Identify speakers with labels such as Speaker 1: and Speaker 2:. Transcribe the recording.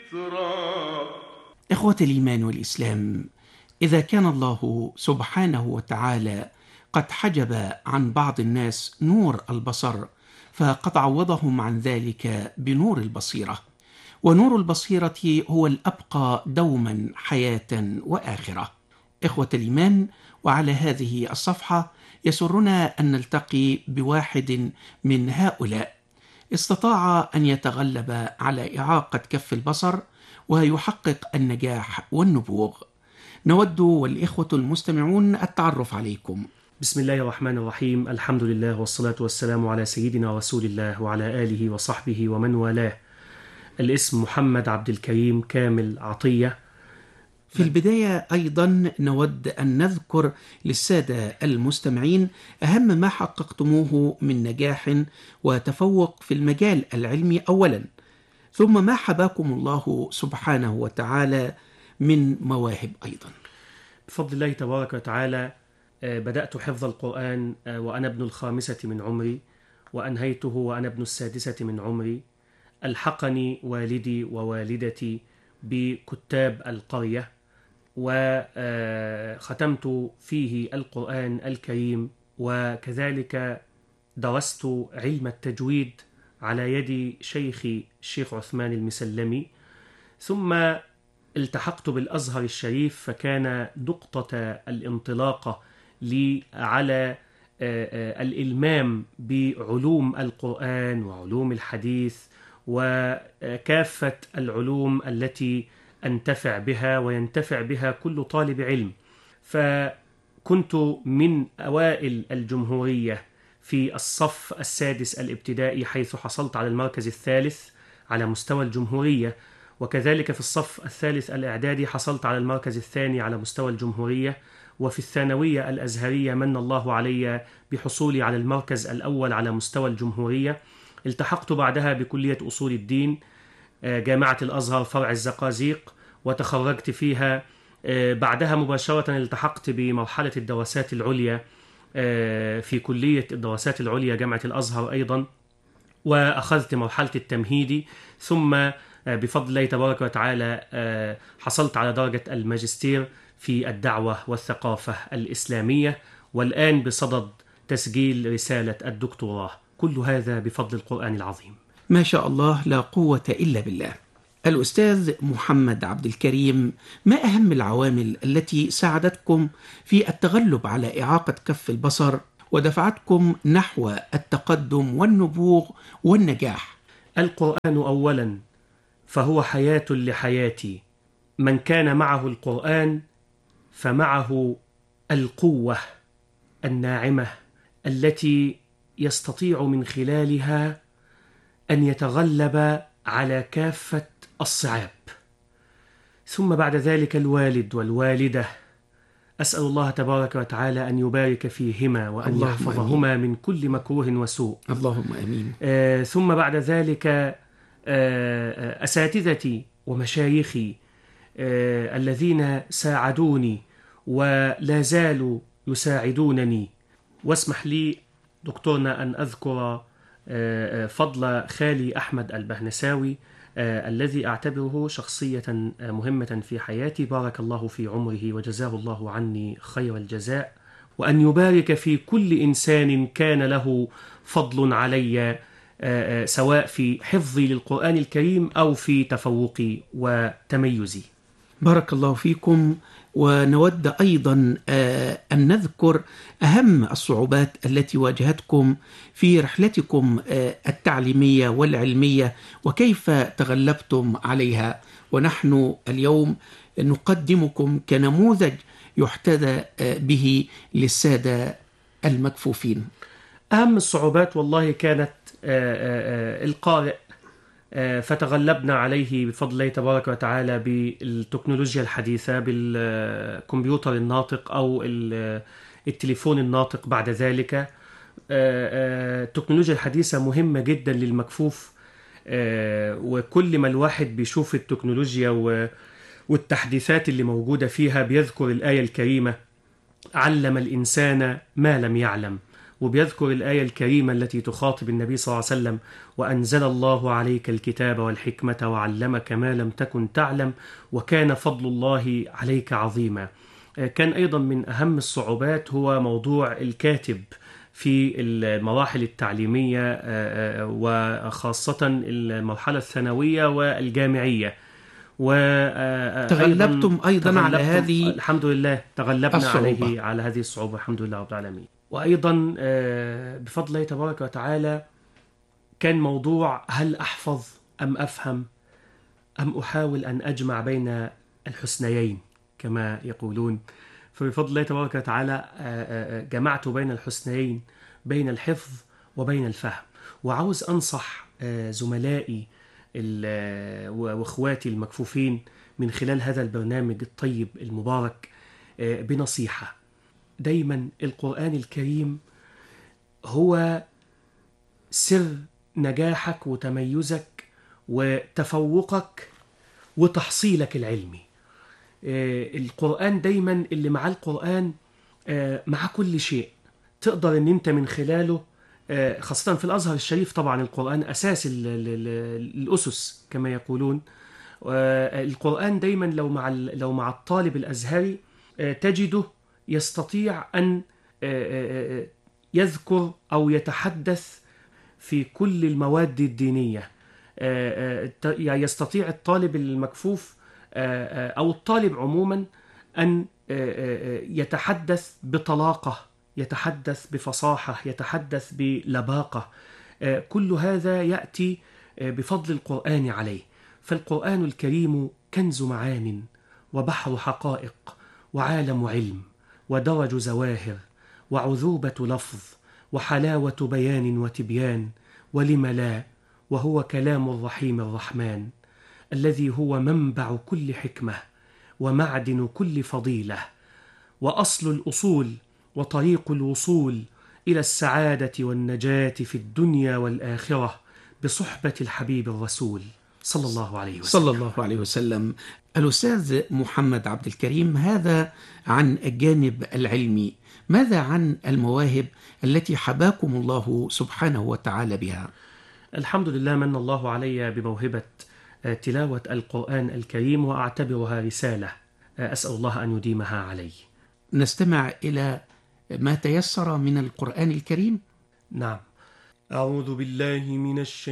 Speaker 1: التراب.
Speaker 2: إخوة الإيمان والإسلام، إذا كان الله سبحانه وتعالى قد حجب عن بعض الناس نور البصر، فقد عوضهم عن ذلك بنور البصيرة، ونور البصيرة هو الأبقى دوما حياة وآخرة. إخوة الإيمان، وعلى هذه الصفحة يسرنا أن نلتقي بواحد من هؤلاء استطاع أن يتغلب على إعاقة كف البصر ويحقق النجاح والنبوغ. نود والإخوة المستمعون التعرف عليكم.
Speaker 3: بسم الله الرحمن الرحيم، الحمد لله والصلاة والسلام على سيدنا رسول الله وعلى آله وصحبه ومن والاه. الاسم محمد عبد الكريم كامل عطية.
Speaker 2: في البداية أيضا نود أن نذكر للسادة المستمعين أهم ما حققتموه من نجاح وتفوق في المجال العلمي أولا، ثم ما حباكم الله سبحانه وتعالى من مواهب أيضا.
Speaker 3: بفضل الله تبارك وتعالى بدأت حفظ القرآن وأنا ابن الخامسة من عمري، وأنهيته وأنا ابن السادسة من عمري. ألحقني والدي ووالدتي بكتاب القرية، وختمت فيه القرآن الكريم، وكذلك درست علم التجويد على يد شيخي الشيخ عثمان المسلمي. ثم التحقت بالأزهر الشريف، فكان نقطة الانطلاقة لي على الإلمام بعلوم القرآن وعلوم الحديث وكافة العلوم التي أنتفع بها وينتفع بها كل طالب علم. فكنت من أوائل الجمهورية في الصف السادس الابتدائي، حيث حصلت على المركز الثالث على مستوى الجمهورية، وكذلك في الصف الثالث الإعدادي حصلت على المركز الثاني على مستوى الجمهورية، وفي الثانوية الأزهرية من الله علي بحصولي على المركز الأول على مستوى الجمهورية. التحقت بعدها بكلية أصول الدين جامعة الأزهر فرع الزقازيق، وتخرجت فيها. بعدها مباشرة التحقت بمرحلة الدراسات العليا في كلية الدراسات العليا جامعة الأزهر أيضا، وأخذت مرحلة التمهيدي. ثم بفضل الله تبارك وتعالى حصلت على درجة الماجستير في الدعوة والثقافة الإسلامية، والآن بصدد تسجيل رسالة الدكتوراه. كل هذا بفضل القرآن العظيم.
Speaker 2: ما شاء الله، لا قوة إلا بالله. الأستاذ محمد عبد الكريم، ما أهم العوامل التي ساعدتكم في التغلب على إعاقة كف البصر ودفعتكم نحو التقدم والنبوغ والنجاح؟
Speaker 3: القرآن أولا، فهو حياة لحياتي. من كان معه القرآن فمعه القوة الناعمة التي يستطيع من خلالها أن يتغلب على كافة الصعاب. ثم بعد ذلك الوالد والوالدة، أسأل الله تبارك وتعالى أن يبارك فيهما وأن يحفظهما من كل مكروه وسوء.
Speaker 2: اللهم آمين.
Speaker 3: ثم بعد ذلك أساتذتي ومشايخي الذين ساعدوني ولا زالوا يساعدونني. واسمح لي دكتورنا أن أذكر فضل خالي أحمد البهنساوي الذي أعتبره شخصية مهمة في حياتي، بارك الله في عمره وجزاه الله عني خير الجزاء، وأن يبارك في كل إنسان كان له فضل علي، سواء في حفظي للقرآن الكريم أو في تفوقي وتميزي.
Speaker 2: بارك الله فيكم. ونود أيضا أن نذكر أهم الصعوبات التي واجهتكم في رحلتكم التعليمية والعلمية وكيف تغلبتم عليها، ونحن اليوم نقدمكم كنموذج يحتذى به للسادة المكفوفين.
Speaker 3: أهم الصعوبات والله كانت القارئ، فتغلبنا عليه بفضل الله تبارك وتعالى بالتكنولوجيا الحديثة، بالكمبيوتر الناطق أو التليفون الناطق. بعد ذلك التكنولوجيا الحديثة مهمة جدا للمكفوف، وكل ما الواحد بيشوف التكنولوجيا والتحديثات اللي موجودة فيها بيذكر الآية الكريمة: علم الإنسان ما لم يعلم. وبيذكر الآية الكريمة التي تخاطب النبي صلى الله عليه وسلم: وأنزل الله عليك الكتاب والحكمة وعلمك ما لم تكن تعلم وكان فضل الله عليك عظيما. كان أيضا من أهم الصعوبات هو موضوع الكاتب في المراحل التعليمية، وخاصة المرحلة الثانوية والجامعية.
Speaker 2: تغلبتم أيضا على هذه،
Speaker 3: الحمد لله تغلبنا
Speaker 2: الصعوبة.
Speaker 3: على هذه الصعوبة، الحمد لله رب العالمين. وأيضا بفضل الله تبارك وتعالى كان موضوع: هل أحفظ أم أفهم أم أحاول أن أجمع بين الحسنيين كما يقولون. فبفضل الله تبارك وتعالى جمعت بين الحسنيين، بين الحفظ وبين الفهم. وعاوز أنصح زملائي واخواتي المكفوفين من خلال هذا البرنامج الطيب المبارك بنصيحة: دايما القرآن الكريم هو سر نجاحك وتميزك وتفوقك وتحصيلك العلمي. القرآن دايما اللي مع القرآن مع كل شيء تقدر ان انت من خلاله، خاصة في الأزهر الشريف طبعا القرآن أساس الأسس كما يقولون. القرآن دايما لو مع الطالب الأزهري تجده يستطيع أن يذكر أو يتحدث في كل المواد الدينية. يستطيع الطالب المكفوف أو الطالب عموما أن يتحدث بطلاقة، يتحدث بفصاحة، يتحدث بلباقة. كل هذا يأتي بفضل القرآن عليه. فالقرآن الكريم كنز معان وبحر حقائق وعالم علم ودرج زواهر وعذوبة لفظ وحلاوة بيان وتبيان، ولم لا، وهو كلام الرحيم الرحمن الذي هو منبع كل حكمة ومعدن كل فضيلة وأصل الأصول وطريق الوصول إلى السعادة والنجاة في الدنيا والآخرة بصحبة الحبيب الرسول صلى الله عليه وسلم.
Speaker 2: صلى الله عليه وسلم. الأستاذ محمد عبد الكريم، هذا عن الجانب العلمي، ماذا عن المواهب التي حباكم الله سبحانه وتعالى بها؟
Speaker 3: الحمد لله، من الله علي بموهبة تلاوة القرآن الكريم، وأعتبرها رسالة أسأل الله أن يديمها علي.
Speaker 2: نستمع إلى ما تيسر من القرآن الكريم.
Speaker 3: نعم. أعوذ بالله من الشيطان